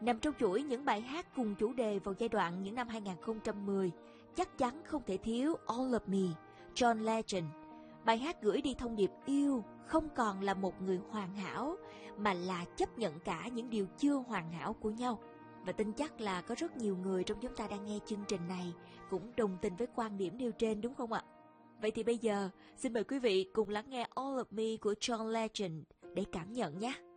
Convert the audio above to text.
Nằm trong chuỗi những bài hát cùng chủ đề vào giai đoạn những năm 2010, chắc chắn không thể thiếu All of Me, John Legend. Bài hát gửi đi thông điệp yêu không còn là một người hoàn hảo, mà là chấp nhận cả những điều chưa hoàn hảo của nhau. Và tin chắc là có rất nhiều người trong chúng ta đang nghe chương trình này cũng đồng tình với quan điểm nêu trên, đúng không ạ? Vậy thì bây giờ, xin mời quý vị cùng lắng nghe All of Me của John Legend để cảm nhận nhé.